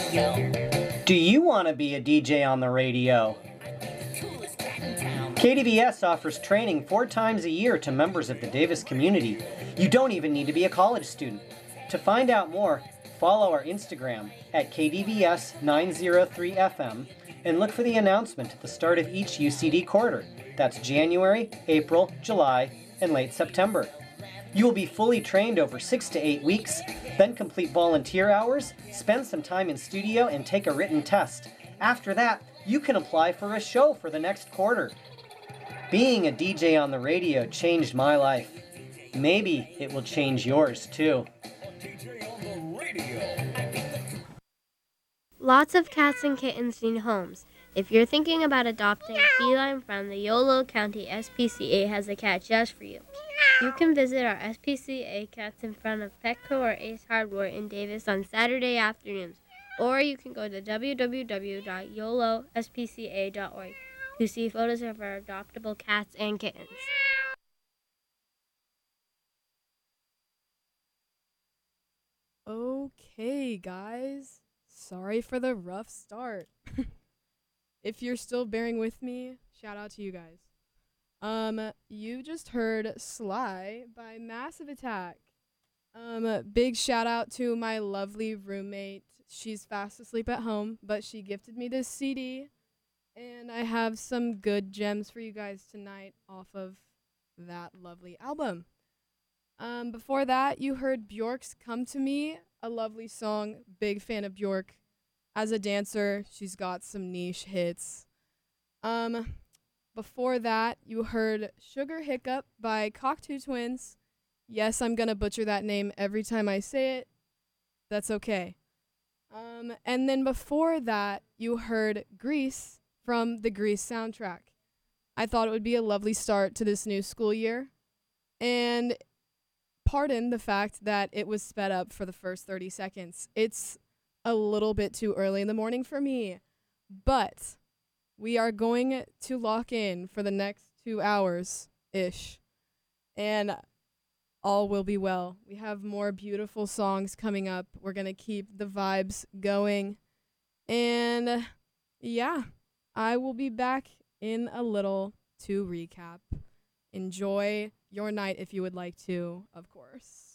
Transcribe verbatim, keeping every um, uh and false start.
Do you want to be a D J on the radio? K D V S offers training four times a year to members of the Davis community. You don't even need to be a college student. To find out more, follow our Instagram at K D V S nine oh three F M and look for the announcement at the start of each U C D quarter. That's January, April, July, and late September. You will be fully trained over six to eight weeks, then complete volunteer hours, spend some time in studio, and take a written test. After that, you can apply for a show for the next quarter. Being a D J on the radio changed my life. Maybe it will change yours too. Lots of cats and kittens need homes. If you're thinking about adopting a feline friend, the Yolo County S P C A has a cat just for you. You can visit our S P C A cats in front of Petco or Ace Hardware in Davis on Saturday afternoons, or you can go to w w w dot yolo s p c a dot org to see photos of our adoptable cats and kittens. Okay, guys. Sorry for the rough start. If you're still bearing with me, shout out to you guys. Um, you just heard Sly by Massive Attack. Um, big shout out to my lovely roommate. She's fast asleep at home, but she gifted me this C D, and I have some good gems for you guys tonight off of that lovely album. Um, before that, you heard Bjork's Come to Me, a lovely song. Big fan of Bjork. As a dancer, she's got some niche hits. Um, before that, you heard Sugar Hiccup by Cocteau Twins. Yes, I'm gonna butcher that name every time I say it. That's okay. Um, and then before that, you heard Grease from the Grease soundtrack. I thought it would be a lovely start to this new school year. And pardon the fact that it was sped up for the first thirty seconds. It's a little bit too early in the morning for me. But we are going to lock in for the next two hours-ish. And all will be well. We have more beautiful songs coming up. We're going to keep the vibes going. And yeah, I will be back in a little to recap. Enjoy your night if you would like to, of course.